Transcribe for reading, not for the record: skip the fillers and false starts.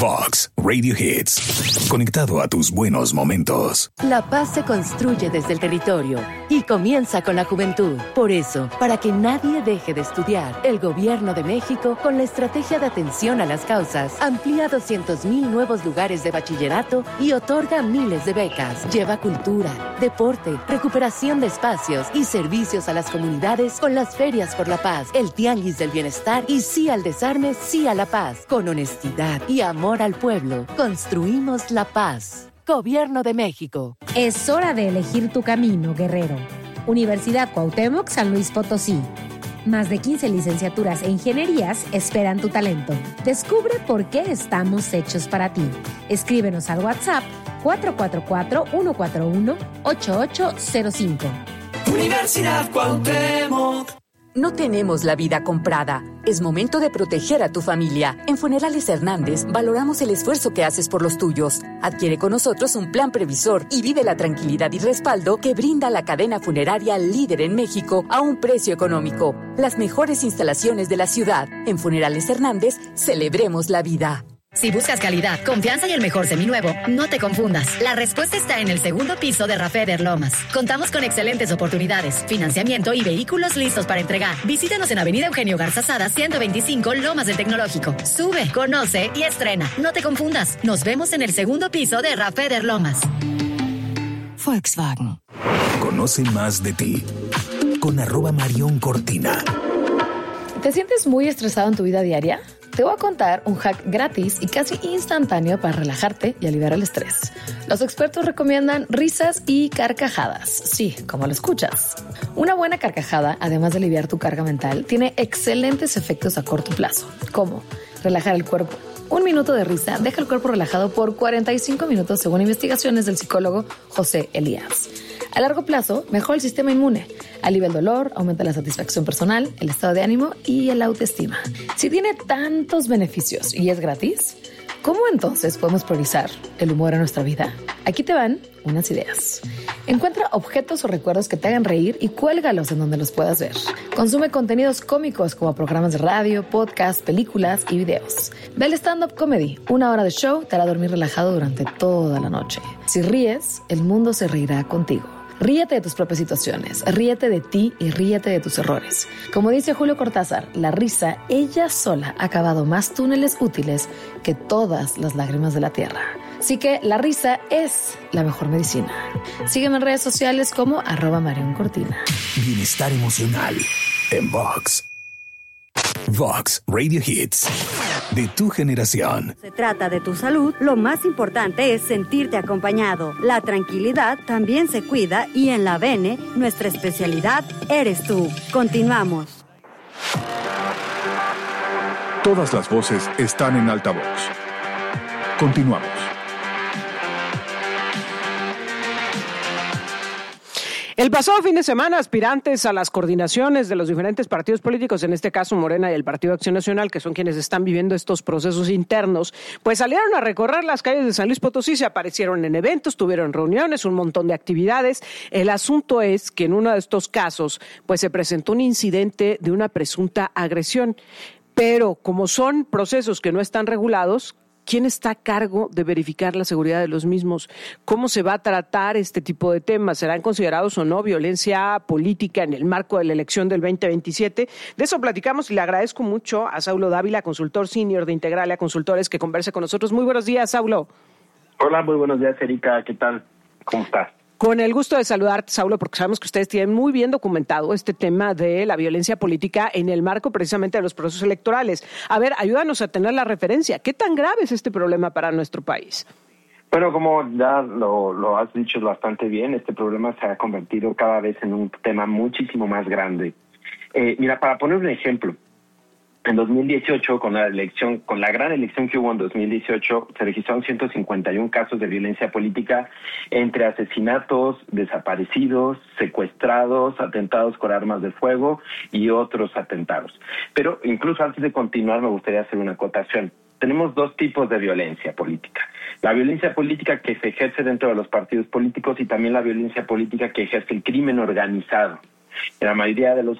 Vox Radio Hits. Conectado a tus buenos momentos. La paz se construye desde el territorio y comienza con la juventud. Por eso, para que nadie deje de estudiar, el Gobierno de México, con la estrategia de atención a las causas, amplía 200,000 nuevos lugares de bachillerato y otorga miles de becas. Lleva cultura, deporte, recuperación de espacios y servicios a las comunidades con las ferias por la paz, el tianguis del bienestar y sí al desarme, sí a la paz. Con honestidad y amor al pueblo, construimos la paz. Gobierno de México. Es hora de elegir tu camino, guerrero. Universidad Cuauhtémoc, San Luis Potosí. Más de 15 licenciaturas e ingenierías esperan tu talento. Descubre por qué estamos hechos para ti. Escríbenos al WhatsApp 444-141-8805. Universidad Cuauhtémoc. No tenemos la vida comprada. Es momento de proteger a tu familia. En Funerales Hernández valoramos el esfuerzo que haces por los tuyos. Adquiere con nosotros un plan previsor y vive la tranquilidad y respaldo que brinda la cadena funeraria líder en México a un precio económico. Las mejores instalaciones de la ciudad. En Funerales Hernández, celebremos la vida. Si buscas calidad, confianza y el mejor seminuevo, no te confundas. La respuesta está en el segundo piso de Rafeder Lomas. Contamos con excelentes oportunidades, financiamiento y vehículos listos para entregar. Visítanos en Avenida Eugenio Garzazada, 125, Lomas del Tecnológico. Sube, conoce y estrena. No te confundas. Nos vemos en el segundo piso de Rafeder Lomas. Volkswagen. Conoce más de ti con @Marion Cortina. ¿Te sientes muy estresado en tu vida diaria? Te voy a contar un hack gratis y casi instantáneo para relajarte y aliviar el estrés. Los expertos recomiendan risas y carcajadas. Sí, como lo escuchas. Una buena carcajada, además de aliviar tu carga mental, tiene excelentes efectos a corto plazo. ¿Cómo? Relajar el cuerpo. 1 minuto de risa deja el cuerpo relajado por 45 minutos según investigaciones del psicólogo José Elías. A largo plazo, mejora el sistema inmune, alivia el dolor, aumenta la satisfacción personal, el estado de ánimo y el autoestima. Si tiene tantos beneficios y es gratis, ¿cómo entonces podemos priorizar el humor en nuestra vida? Aquí te van unas ideas. Encuentra objetos o recuerdos que te hagan reír y cuélgalos en donde los puedas ver. Consume contenidos cómicos como programas de radio, podcasts, películas y videos. Ve el stand-up comedy. 1 hora de show te hará dormir relajado durante toda la noche. Si ríes, el mundo se reirá contigo. Ríete de tus propias situaciones, ríete de ti y ríete de tus errores. Como dice Julio Cortázar, la risa, ella sola, ha cavado más túneles útiles que todas las lágrimas de la tierra. Así que la risa es la mejor medicina. Sígueme en redes sociales como @Marion Cortina. Bienestar emocional en Vox. Vox Radio Hits. De tu generación. Se trata de tu salud, lo más importante es sentirte acompañado. La tranquilidad también se cuida y en la Bene, nuestra especialidad eres tú. Continuamos. Todas las voces están en altavoz. Continuamos. El pasado fin de semana, aspirantes a las coordinaciones de los diferentes partidos políticos, en este caso Morena y el Partido Acción Nacional, que son quienes están viviendo estos procesos internos, pues salieron a recorrer las calles de San Luis Potosí, se aparecieron en eventos, tuvieron reuniones, un montón de actividades. El asunto es que en uno de estos casos, pues se presentó un incidente de una presunta agresión. Pero como son procesos que no están regulados, ¿quién está a cargo de verificar la seguridad de los mismos? ¿Cómo se va a tratar este tipo de temas? ¿Serán considerados o no violencia política en el marco de la elección del 2027? De eso platicamos y le agradezco mucho a Saulo Dávila, consultor senior de Integralia Consultores, que converse con nosotros. Muy buenos días, Saulo. Hola, muy buenos días, Erika. ¿Qué tal? ¿Cómo estás? Con el gusto de saludarte, Saulo, porque sabemos que ustedes tienen muy bien documentado este tema de la violencia política en el marco precisamente de los procesos electorales. A ver, ayúdanos a tener la referencia. ¿Qué tan grave es este problema para nuestro país? Bueno, como ya lo has dicho bastante bien, este problema se ha convertido cada vez en un tema muchísimo más grande. Mira, para poner un ejemplo, en 2018, con la gran elección que hubo en 2018, se registraron 151 casos de violencia política entre asesinatos, desaparecidos, secuestrados, atentados con armas de fuego y otros atentados. Pero incluso antes de continuar me gustaría hacer una acotación. Tenemos 2 tipos de violencia política. La violencia política que se ejerce dentro de los partidos políticos y también la violencia política que ejerce el crimen organizado. En la mayoría de los